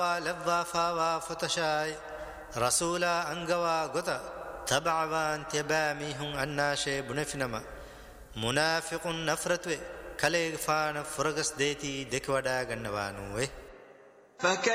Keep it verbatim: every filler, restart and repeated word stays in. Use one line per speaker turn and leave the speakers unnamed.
لفظافا فتشاي رسولا أنقوا قطع تبعوان تباميهم الناشي بنفنما منافق نفرتوي كليغ فان فرغس ديتي دكودا غنوانوي